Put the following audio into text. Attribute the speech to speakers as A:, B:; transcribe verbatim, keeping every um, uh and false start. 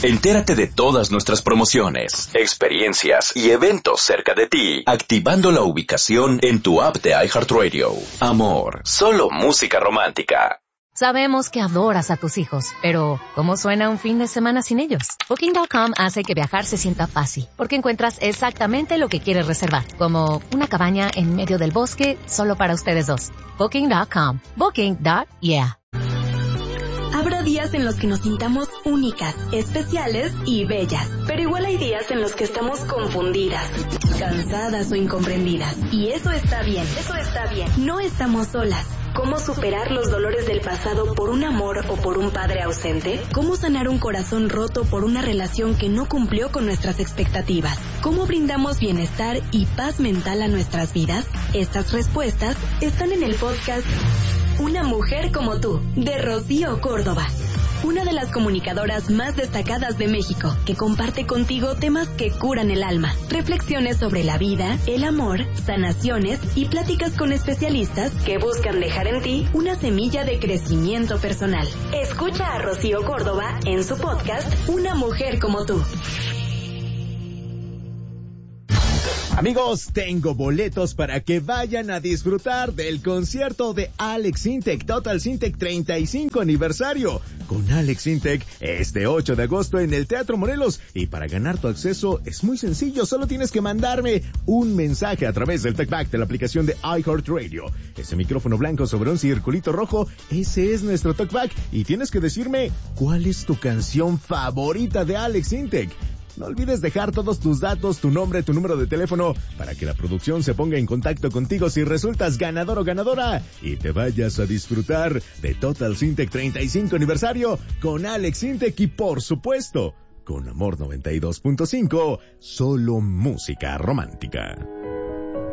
A: Entérate de todas nuestras promociones, experiencias y eventos cerca de ti, activando la ubicación en tu app de iHeartRadio. Amor, solo música romántica.
B: Sabemos que adoras a tus hijos, pero ¿cómo suena un fin de semana sin ellos? Booking punto com hace que viajar se sienta fácil, porque encuentras exactamente lo que quieres reservar, como una cabaña en medio del bosque solo para ustedes dos. Booking punto com. Booking. Yeah.
C: Habrá días en los que nos sintamos únicas, especiales y bellas, pero igual hay días en los que estamos confundidas, cansadas o incomprendidas. Y eso está bien, eso está bien. No estamos solas. ¿Cómo superar los dolores del pasado por un amor o por un padre ausente? ¿Cómo sanar un corazón roto por una relación que no cumplió con nuestras expectativas? ¿Cómo brindamos bienestar y paz mental a nuestras vidas? Estas respuestas están en el podcast Una mujer como tú, de Rocío Córdoba. Una de las comunicadoras más destacadas de México, que comparte contigo temas que curan el alma, reflexiones sobre la vida, el amor, sanaciones y pláticas con especialistas que buscan dejar en ti una semilla de crecimiento personal. Escucha a Rocío Córdoba en su podcast Una mujer como tú.
D: Amigos, tengo boletos para que vayan a disfrutar del concierto de Alex Intec, Total Syntec treinta y cinco aniversario, con Alex Intec este ocho de agosto en el Teatro Morelos. Y para ganar tu acceso es muy sencillo, solo tienes que mandarme un mensaje a través del TalkBack de la aplicación de iHeartRadio. Ese micrófono blanco sobre un circulito rojo, ese es nuestro TalkBack, y tienes que decirme cuál es tu canción favorita de Alex Intec. No olvides dejar todos tus datos, tu nombre, tu número de teléfono, para que la producción se ponga en contacto contigo si resultas ganador o ganadora y te vayas a disfrutar de Total Syntec treinta y cinco aniversario con Alex Intec y, por supuesto, con Amor noventa y dos punto cinco, solo música romántica.